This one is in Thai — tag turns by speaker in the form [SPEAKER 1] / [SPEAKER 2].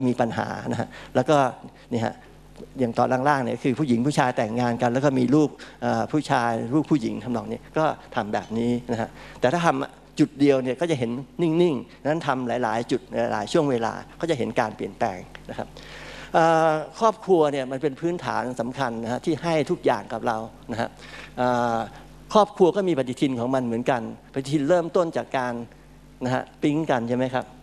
[SPEAKER 1] มีปัญหานะฮะแล้วก็นี่ฮะอย่างตอนล่างๆเนี่ยคือผู้หญิงผู้ชายแต่งงานกันแล้วก็มีลูกผู้ชายลูกผู้หญิงทำนองนี้ก็ทำแบบนี้นะฮะแต่ถ้าทำจุดเดียวเนี่ยก็จะเห็นนิ่งๆนั้นทำหลายๆจุดหลายช่วงเวลาก็จะเห็นการเปลี่ยนแปลงนะครับครอบครัวเนี่ยมันเป็นพื้นฐานสำคัญนะฮะที่ให้ทุกอย่างกับเรานะฮะครอบครัวก็มีปฏิทินของมันเหมือนกันปฏิทินเริ่มต้นจากการนะฮะปิ๊งกันใช่ไหมครับ